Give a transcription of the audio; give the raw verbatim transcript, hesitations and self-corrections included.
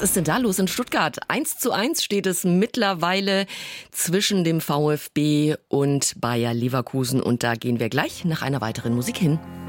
Was ist denn da los in Stuttgart? Eins zu eins steht es mittlerweile zwischen dem VfB und Bayer Leverkusen. Und da gehen wir gleich nach einer weiteren Musik hin.